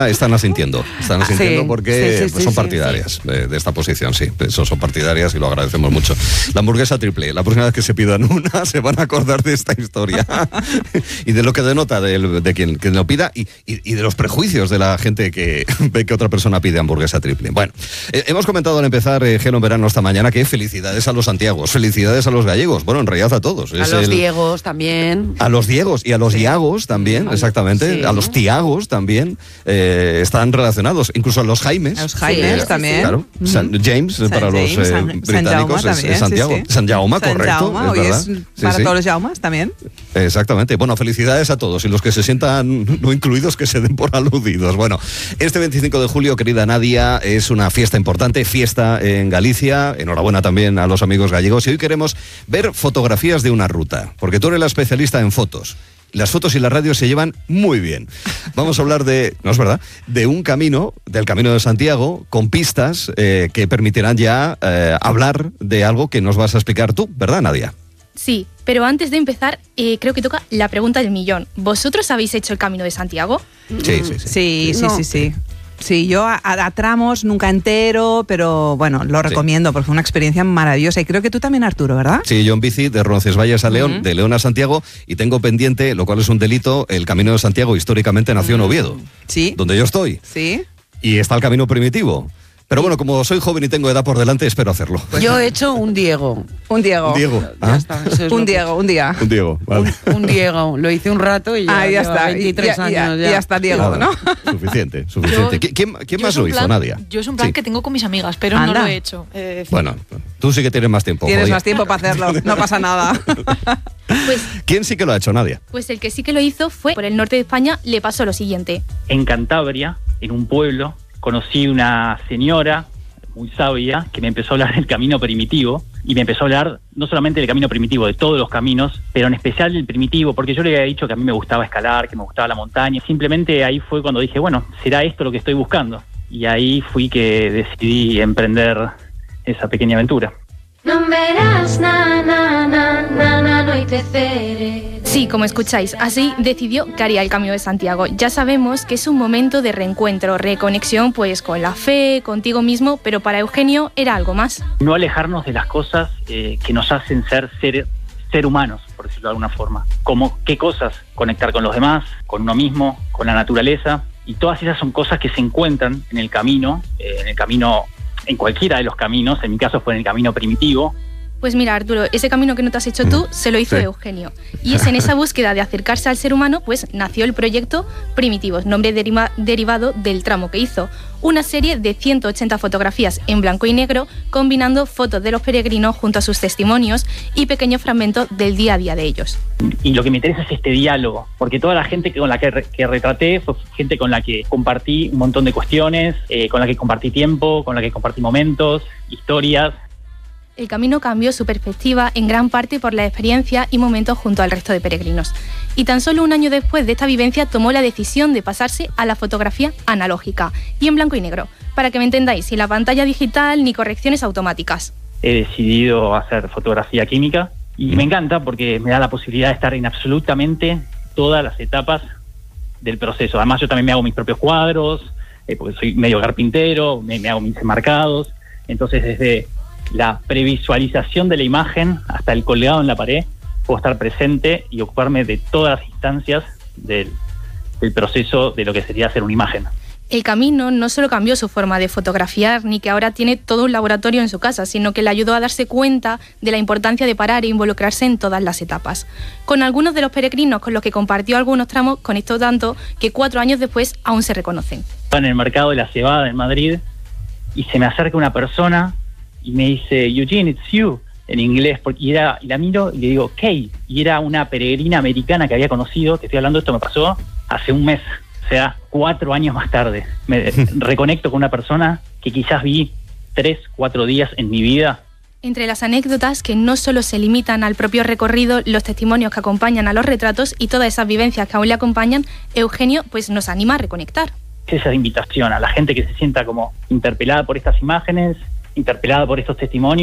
Están asintiendo porque son partidarias de esta posición, sí, son partidarias y lo agradecemos mucho. La hamburguesa triple, la próxima vez que se pidan una se van a acordar de esta historia y de lo que denota de quien lo pida y de los prejuicios de la gente que ve que otra persona pide hamburguesa triple. Bueno, hemos comentado al empezar Gelo en Verano esta mañana que felicidades a los santiagos, felicidades a los gallegos, bueno, en realidad a todos. A los Diegos también. A los Diegos y a los Iagos también, exactamente, sí. A los Tiagos también. Están relacionados, incluso a los Jaimes. A los Jaimes también. Claro. James, para los británicos, es Santiago. San Jaume, correcto. Hoy es para todos los Jaumes también. Exactamente. Bueno, felicidades a todos y los que se sientan no incluidos que se den por aludidos. Bueno, este 25 de julio, querida Nadia, es una fiesta importante, fiesta en Galicia. Enhorabuena también a los amigos gallegos. Y hoy queremos ver fotografías de una ruta, porque tú eres la especialista en fotos. Las fotos y la radio se llevan muy bien. Vamos a hablar no es verdad, de un camino, del Camino de Santiago, con pistas que permitirán ya hablar de algo que nos vas a explicar tú, ¿verdad, Nadia? Sí, pero antes de empezar, creo que toca la pregunta del millón. ¿Vosotros habéis hecho el Camino de Santiago? Sí. Sí, yo a tramos, nunca entero, pero bueno, lo recomiendo porque fue una experiencia maravillosa. Y creo que tú también, Arturo, ¿verdad? Sí, yo en bici de Roncesvalles a León, de León a Santiago, y tengo pendiente, lo cual es un delito, el Camino de Santiago históricamente nació en Oviedo, donde yo estoy. Sí. Y está el camino primitivo. Pero bueno, como soy joven y tengo edad por delante, espero hacerlo. Pues yo he hecho un Diego. Un Diego. Un Diego. Ya está, un Diego, un día. Un Diego, vale. Un Diego. Lo hice un rato y ya está. 23 años. Ya está Diego, ¿no? Suficiente. ¿Quién más lo hizo, Nadia? Yo es un plan que tengo con mis amigas, pero no lo he hecho. Bueno, tú sí que tienes más tiempo. Tienes más tiempo para hacerlo, no pasa nada. ¿Quién sí que lo ha hecho, Nadia? Pues el que sí que lo hizo fue, por el norte de España, le pasó lo siguiente. En Cantabria, en un pueblo, conocí una señora muy sabia que me empezó a hablar del camino primitivo y me empezó a hablar no solamente del camino primitivo, de todos los caminos, pero en especial del primitivo, porque yo le había dicho que a mí me gustaba escalar, que me gustaba la montaña. Simplemente ahí fue cuando dije, bueno, será esto lo que estoy buscando. Y ahí fui que decidí emprender esa pequeña aventura. Sí, como escucháis, así decidió que haría el Camino de Santiago. Ya sabemos que es un momento de reencuentro, reconexión pues con la fe, contigo mismo, pero para Eugenio era algo más. No alejarnos de las cosas que nos hacen ser humanos, por decirlo de alguna forma. Como qué cosas, conectar con los demás, con uno mismo, con la naturaleza, y todas esas son cosas que se encuentran en el camino, en cualquiera de los caminos. En mi caso fue en el camino primitivo. Pues mira, Arturo, ese camino que no te has hecho tú, se lo hizo Eugenio. Y es en esa búsqueda de acercarse al ser humano, pues nació el proyecto Primitivos, nombre derivado del tramo que hizo. Una serie de 180 fotografías en blanco y negro, combinando fotos de los peregrinos junto a sus testimonios y pequeños fragmentos del día a día de ellos. Y lo que me interesa es este diálogo, porque toda la gente con la que retraté fue gente con la que compartí un montón de cuestiones, con la que compartí tiempo, con la que compartí momentos, historias. El camino cambió su perspectiva en gran parte por la experiencia y momentos junto al resto de peregrinos. Y tan solo un año después de esta vivencia tomó la decisión de pasarse a la fotografía analógica y en blanco y negro, para que me entendáis, sin la pantalla digital ni correcciones automáticas. He decidido hacer fotografía química y me encanta porque me da la posibilidad de estar en absolutamente todas las etapas del proceso. Además yo también me hago mis propios cuadros, porque soy medio carpintero, me hago mis enmarcados, entonces desde la previsualización de la imagen hasta el colgado en la pared, puedo estar presente y ocuparme de todas las instancias del proceso de lo que sería hacer una imagen. El camino no solo cambió su forma de fotografiar, ni que ahora tiene todo un laboratorio en su casa, sino que le ayudó a darse cuenta de la importancia de parar e involucrarse en todas las etapas. Con algunos de los peregrinos con los que compartió algunos tramos, conectó tanto que 4 años después aún se reconocen. En el mercado de la cebada en Madrid y se me acerca una persona y me dice, Eugene, it's you, en inglés, y la miro y le digo, Kay, y era una peregrina americana que había conocido, te estoy hablando, esto me pasó hace un mes, o sea, 4 años más tarde. Me reconecto con una persona que quizás vi 3, 4 días en mi vida. Entre las anécdotas que no solo se limitan al propio recorrido, los testimonios que acompañan a los retratos y todas esas vivencias que aún le acompañan, Eugenio pues nos anima a reconectar. Esa invitación a la gente que se sienta como interpelada por estas imágenes, interpelada por estos testimonios.